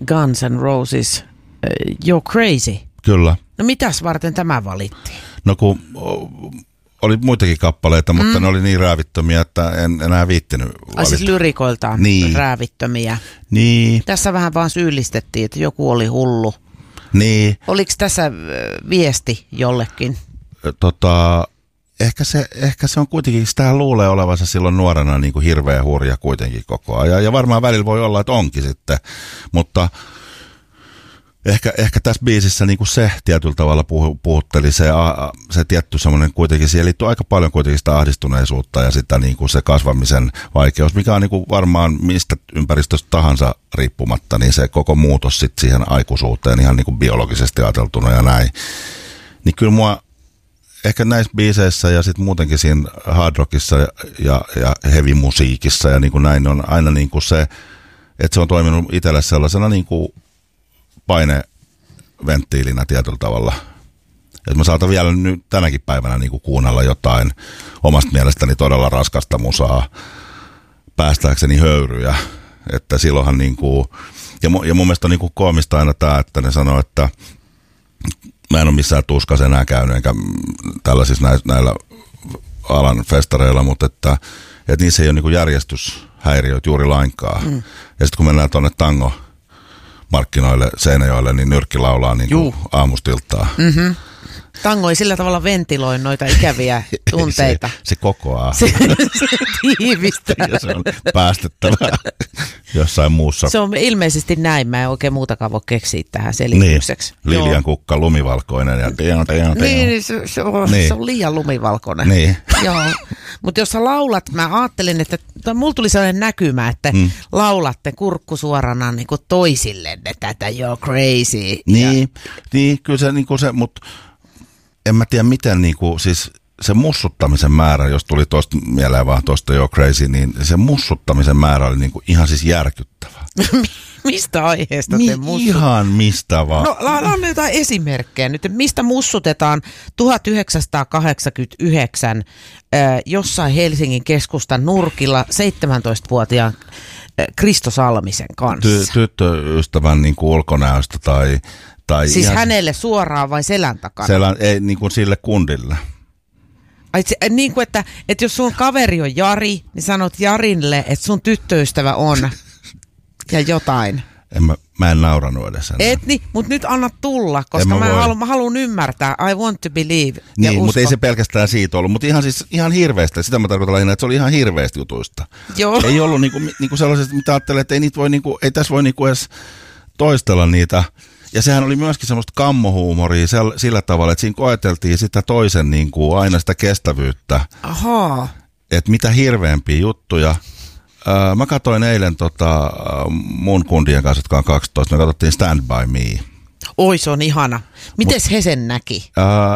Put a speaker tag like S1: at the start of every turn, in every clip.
S1: Guns N' Roses, You're Crazy.
S2: Kyllä.
S1: No mitäs varten tämä valittiin?
S2: No kun oli muitakin kappaleita, mutta ne oli niin räävittömiä, että en enää viittinyt valita.
S1: Ai siis lyrikoiltaan räävittömiä.
S2: Niin.
S1: Tässä vähän vaan syyllistettiin, että joku oli hullu.
S2: Niin.
S1: Oliko tässä viesti jollekin?
S2: Ehkä se on kuitenkin, sitä luulee olevansa silloin nuorena niin kuin hirveä hurja kuitenkin koko ajan. Ja varmaan välillä voi olla, että onkin sitten, mutta ehkä tässä biisissä niin kuin se tietyllä tavalla puhutteli se tietty semmoinen kuitenkin, siihen liittyy aika paljon kuitenkin sitä ahdistuneisuutta ja sitä niin kuin se kasvamisen vaikeus, mikä on niin kuin varmaan mistä ympäristöstä tahansa riippumatta, niin se koko muutos sitten siihen aikuisuuteen ihan niin kuin biologisesti ajateltuna ja näin. Niin kyllä mua ehkä näissä biiseissä ja sitten muutenkin siinä hard rockissa ja heavy musiikissa ja niin kuin näin on aina niin kuin se, että se on toiminut itselle sellaisena niin kuin paineventtiilinä tietyllä tavalla. Että mä saatan vielä nyt tänäkin päivänä niin kuin kuunnella jotain omasta mielestäni todella raskasta musaa päästääkseni höyryjä. Että silloinhan niin kuin, ja mun mielestä on niin kuin koomista aina tämä, että ne sanoo, että mä en ole missään tuskassa enää käynyt, enkä tällaisissa näillä alan festareilla, mutta että niissä ei ole niin kuin järjestyshäiriöitä juuri lainkaan. Ja sitten kun mennään tuonne tango-markkinoille Seinäjoelle, niin nyrkki laulaa niin kuin aamustiltaa.
S1: Mm-hmm. Tango ei sillä tavalla ventiloi noita ikäviä tunteita.
S2: Se kokoaa.
S1: Se tiivistää.
S2: Ja se on päästettävä jossain muussa.
S1: Se on ilmeisesti näin. Mä en oikein muutakaan voi keksiä tähän selitykseksi.
S2: Niin, liljan kukka, lumivalkoinen. Ja
S1: niin, se on liian lumivalkoinen.
S2: Niin.
S1: Joo. Mutta jos sä laulat, mä ajattelin, että mulla tuli sellainen näkymä, että laulatte kurkku suorana niin kuin toisillenne tätä You're Crazy.
S2: Niin, kyllä se, niin kuin se, mutta en mä tiedä miten, niin kuin, siis se mussuttamisen määrä, jos tuli tuosta mieleen vaan tuosta You're Crazy, niin se mussuttamisen määrä oli niin kuin ihan siis järkyttävä.
S1: Mistä aiheesta te mussut?
S2: Ihan mistä vaan.
S1: No, on jotain esimerkkejä nyt, mistä mussutetaan 1989 jossain Helsingin keskustan nurkilla 17-vuotiaan Kristo Salmisen kanssa.
S2: Tyttöystävän niin kuin ulkonäöstä tai
S1: siis hänelle suoraan vai selän takana?
S2: Ei, niin kuin sille kundille.
S1: Niin kuin, että jos sun kaveri on Jari, niin sanot Jarille, että sun tyttöystävä on ja jotain.
S2: Mä en nauranut edes enää.
S1: Niin, mutta nyt anna tulla, koska mä haluan ymmärtää. I want to believe.
S2: Niin, mutta ei se pelkästään siitä ollut. Mutta ihan hirveästi. Sitä mä tarkoitan lähinnä, että se oli ihan hirveästi jutuista.
S1: Joo.
S2: Ei ollut niinku sellaisesta, mitä ajattelee, että ei tässä voi niinku edes toistella niitä. Ja sehän oli myöskin semmoista kammohuumoria sillä tavalla, että siinä koeteltiin sitä toisen niin kuin aina sitä kestävyyttä.
S1: Ahaa.
S2: Että mitä hirveämpiä juttuja. Mä katsoin eilen mun kundien kanssa, jotka on 12, me katsottiin Stand By Me.
S1: Oi, se on ihana. Mites he sen näki?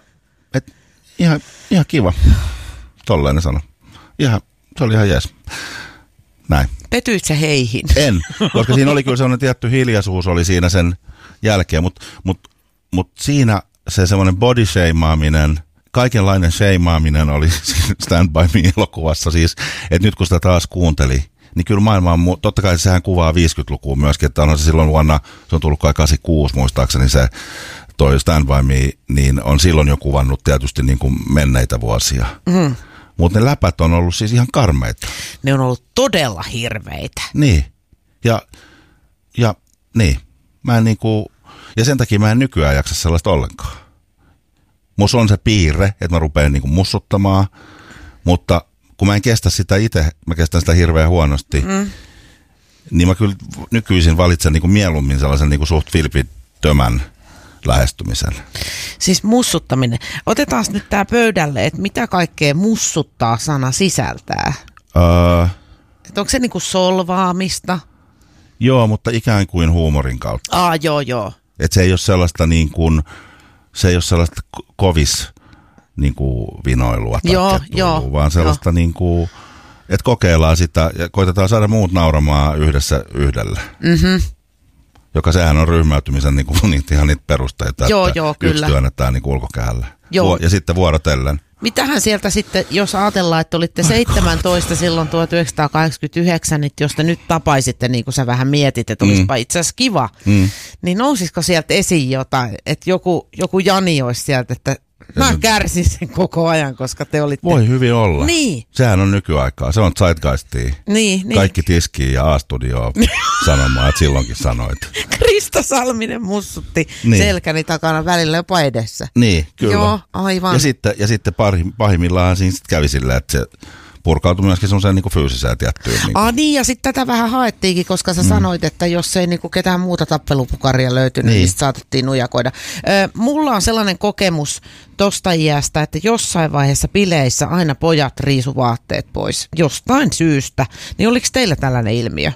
S2: Ihan kiva. Tolleen ne sano. Se oli ihan jees. Näin.
S1: Petyit sä heihin?
S2: En, koska siinä oli kyllä sellainen tietty hiljaisuus oli siinä sen jälkeen, mutta siinä se semmoinen body shameaaminen, kaikenlainen shameaaminen oli Stand By Me-elokuvassa siis, että nyt kun sitä taas kuunteli, niin kyllä maailma on, totta kai sehän kuvaa 50-lukua myöskin, että onhan se silloin vuonna, se on tullut kai 86 muistaakseni se toi Stand By Me, niin on silloin jo kuvannut tietysti niin kuin menneitä vuosia. Mm. Mutta ne läpät on ollut siis ihan karmeita.
S1: Ne on ollut todella hirveitä.
S2: Niin. Ja niin. Mä en niinku, ja sen takia mä en nykyään jaksa sellaista ollenkaan. Musta on se piirre, että mä rupean niinku mussuttamaan, mutta kun mä en kestä sitä itse, mä kestän sitä hirveän huonosti, niin mä kyllä nykyisin valitsen niinku mieluummin sellaisen niinku suht vilpittömän lähestymisen.
S1: Siis mussuttaminen. Otetaan nyt tää pöydälle, että mitä kaikkea mussuttaa sana sisältää? Että onko se niinku solvaamista?
S2: Joo, mutta ikään kuin huumorin kautta.
S1: Joo.
S2: Että se ei ole sellaista niin kuin, se ei ole sellaista kovis niin kuin vinoilua tai kettuilua, vaan sellaista niin kuin, että kokeillaan sitä ja koitetaan saada muut nauramaan yhdessä yhdellä. Mm-hmm. Joka sehän on ryhmäytymisen niin kuin, ihan niitä perusteita, että
S1: joo,
S2: yksi työnnetään niin ulkokehällä. Ja sitten vuorotellen.
S1: Mitähän sieltä sitten, jos ajatellaan, että olitte 17 silloin 1989, niin jos te nyt tapaisitte, niin kuin sä vähän mietit, että olisipa itse asiassa kiva, niin nousisiko sieltä esiin jotain, että joku Jani olisi sieltä, että mä kärsin sen koko ajan, koska te olitte...
S2: Voi hyvin olla.
S1: Niin.
S2: Sehän on nykyaikaa. Se on zeitgeistia.
S1: Niin.
S2: Kaikki tiskiin ja A-studioon sanomaan, että silloinkin sanoit.
S1: Krista Salminen mussutti selkäni takana välillä jopa edessä.
S2: Niin, kyllä.
S1: Joo, aivan.
S2: Ja sitten pahimmillaan siinä sitten kävi silleen, että se purkautui myöskin semmoiseen niin fyysiseen tiettyyn.
S1: Niin, ja sitten tätä vähän haettiinkin, koska sä sanoit, että jos ei niin kuin ketään muuta tappelupukaria löytynyt, niin saatettiin nujakoida. Mulla on sellainen kokemus tosta iästä, että jossain vaiheessa bileissä aina pojat riisu vaatteet pois jostain syystä. Niin oliko teillä tällainen ilmiö?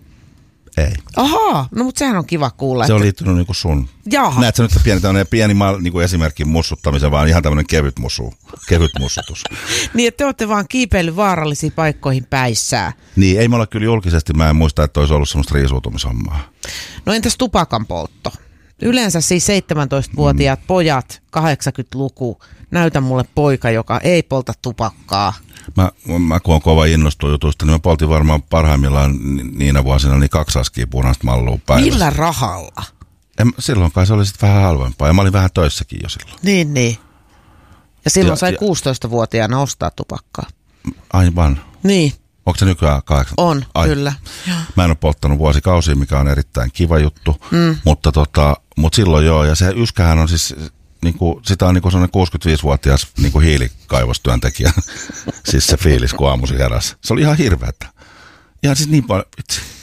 S2: Ei.
S1: Ahaa, no mutta sehän on kiva kuulla.
S2: Se on liittynyt niinku sun.
S1: Jaha.
S2: Näet sä nyt pieni niinku esimerkki mussuttamisen, vaan ihan tämmöinen kevyt mussutus.
S1: Niin, että te olette vaan kiipeillyt vaarallisiin paikkoihin päissään.
S2: Niin, ei me olla kyllä julkisesti, mä en muista, että olisi ollut semmoista riisuutumishommaa.
S1: No entäs tupakan poltto? Yleensä siis 17-vuotiaat pojat, 80-luku, näytä mulle poika, joka ei polta tupakkaa.
S2: Mä kun on kova innostunut jutusta, niin mä poltin varmaan parhaimmillaan niinä vuosina niin 2 askia punaista mallua päivässä.
S1: Millä rahalla?
S2: Silloin kai se oli sitten vähän halvempaa ja mä olin vähän töissäkin jo silloin.
S1: Niin. Ja silloin sai 16-vuotiaana ostaa tupakkaa.
S2: Aivan.
S1: Niin.
S2: Onko se nykyään 8?
S1: On, kyllä.
S2: Mä en ole polttanut vuosikausia, mikä on erittäin kiva juttu, mutta silloin joo, ja se yskähän on siis, niinku, sitä on niinku sellainen 65-vuotias niinku hiilikaivostyöntekijä, siis se fiilis, kun aamuisin heräsi. Se oli ihan hirveätä. Ihan siis niin paljon,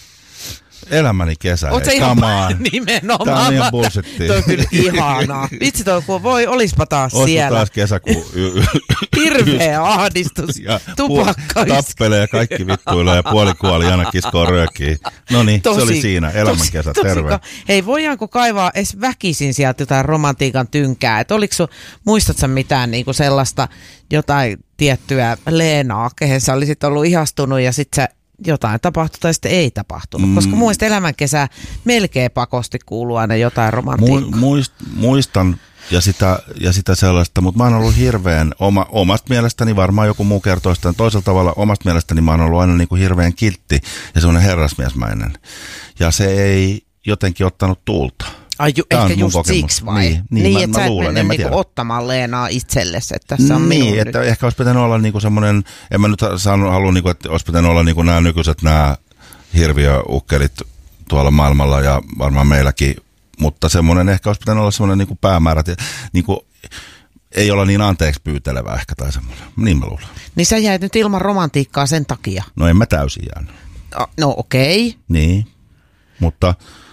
S2: elämäni kesä.
S1: Oot sä ihan nimenomaan.
S2: Tää on ihan bullshittia.
S1: Toi on kyllä ihanaa. Vitsi toi, kun olispa taas siellä.
S2: Taas kesäkuu.
S1: Hirveä ahdistus. Tupakka.
S2: Tappelee ja kaikki vittuilee ja puoli kuoli Jana kiskoo röökiin. No niin, se oli siinä. Elämän kesä. Terve.
S1: Hei, voidaanko kaivaa edes väkisin sieltä jotain romantiikan tynkää? Et muistatko sä mitään niinku sellaista jotain tiettyä Leenaa, kehen sä olisit ollut ihastunut ja sit sä jotain tapahtui tai sitten ei tapahtunut, koska mun mielestä elämänkesä melkein pakosti kuuluu aina jotain romantiikkaa.
S2: Muistan ja sitä sellaista, mutta mä oon ollut hirveän, omasta mielestäni varmaan joku muu kertoo sitä toisella tavalla, omasta mielestäni mä oon ollut aina niin kuin hirveän kiltti ja semmoinen herrasmiesmäinen. Ja se ei jotenkin ottanut tuulta.
S1: Ehkä just siksi vai? Niin että sä et mennyt niinku ottamaan Leenaa itsellesi, että tässä on minun
S2: niin, että ehkä olisi pitänyt olla niinku semmoinen, en mä nyt halua, niinku, että olisi pitänyt olla niinku nämä nykyiset nämä hirviöukkelit tuolla maailmalla ja varmaan meilläkin, mutta semmoinen ehkä olisi pitänyt olla semmoinen niinku päämäärä, niinku, ei olla niin anteeksi pyytelevä ehkä tai semmoinen, niin mä luulen.
S1: Niin sä jäit nyt ilman romantiikkaa sen takia?
S2: No en mä täysin jäänyt.
S1: No okei. Okay.
S2: Niin, mutta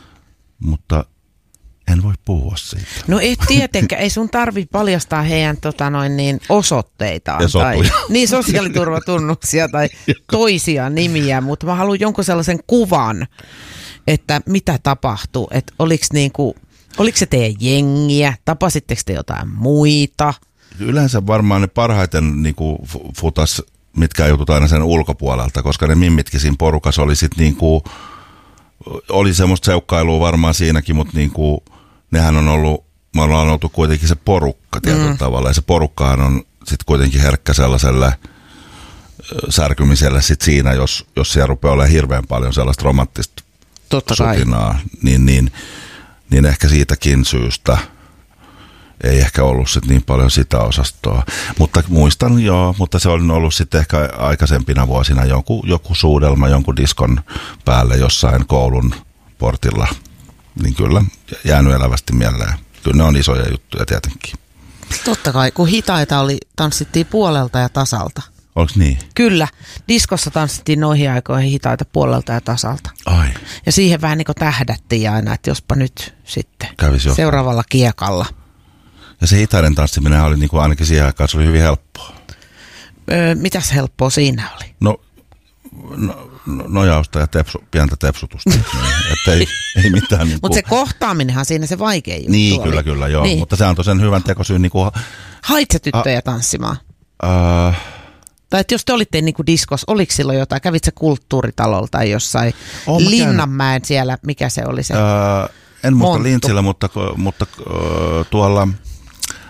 S2: en voi puhua siitä.
S1: No et tietenkään, ei sun tarvitse paljastaa heidän osoitteitaan tai sosiaaliturvatunnuksia tai toisia nimiä, mutta mä haluan jonkun sellaisen kuvan, että mitä tapahtuu, että oliko se teidän jengiä, tapasitteko te jotain muita?
S2: Yleensä varmaan ne parhaiten niinku futas mitkä jutut aina sen ulkopuolelta, koska ne mimmitkin siinä porukassa oli sit niinku, oli semmoista seukkailua varmaan siinäkin, mutta niinku nehän on ollut, me ollaan oltu kuitenkin se porukka tietyllä tavalla, ja se porukkahan on sitten kuitenkin herkkä sellaiselle särkymiselle sit siinä, jos siellä rupeaa olemaan hirveän paljon sellaista romanttista sutinaa, niin ehkä siitäkin syystä ei ehkä ollut sit niin paljon sitä osastoa. Mutta muistan joo, mutta se on ollut sitten ehkä aikaisempina vuosina joku suudelma, jonkun diskon päälle jossain koulun portilla. Niin kyllä, jäänyt elävästi mieleen. Kyllä ne on isoja juttuja tietenkin.
S1: Totta kai, kun hitaita tanssittiin puolelta ja tasalta.
S2: Oliko niin?
S1: Kyllä, diskossa tanssittiin noihin aikoihin hitaita puolelta ja tasalta.
S2: Ai.
S1: Ja siihen vähän niin kuin tähdättiin aina, että jospa nyt sitten
S2: kävisi
S1: seuraavalla kiekalla.
S2: Ja se hitaiden tanssiminen oli niin kuin ainakin siihen aikaan, se oli hyvin helppoa.
S1: Mitäs helppoa siinä oli?
S2: Nojausta ja pientä tepsutusta. Niin, ei mitään. Niin
S1: mutta se kohtaaminenhan siinä se vaikein juttu
S2: niin,
S1: oli.
S2: Kyllä, joo. Niin. Mutta se antoi sen hyvän tekosyyn. Niin
S1: hait sä tyttöjä tanssimaan? Tai että jos te olitte niin kuin diskos, oliko silloin jotain? Kävit sä kulttuuritalolla tai jossain Linnanmäen siellä, mikä se oli se?
S2: En muista Lintsillä, mutta tuolla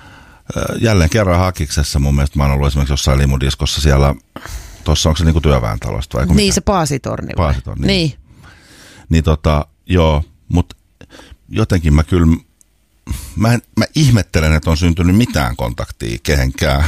S2: jälleen kerran Hakiksessa mun mielestä mä oon ollut esimerkiksi jossain limudiskossa siellä, tuossa onko se niinku työväentalosta vai?
S1: Niin, se Paasitorni.
S2: Paasitorni.
S1: Niin.
S2: Niin joo, mutta jotenkin mä kyllä, mä ihmettelen, että on syntynyt mitään kontaktia kehenkään,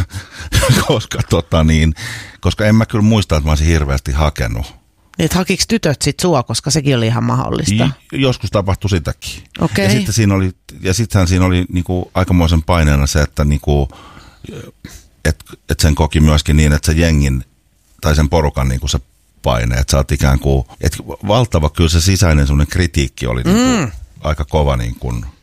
S2: koska en mä kyllä muista, että mä olisin hirveästi hakenut.
S1: Niin, hakiks tytöt sit sua, koska sekin oli ihan mahdollista?
S2: Joskus tapahtui sitäkin.
S1: Okay.
S2: Ja sitten siinä oli niinku aikamoisen paineena se, että niinku, et sen koki myöskin niin, että se jengin tai sen porukan niinku se paine, että sä oot ikään kuin, että valtava kyllä se sisäinen semmoinen kritiikki oli niinku aika kova niin kuin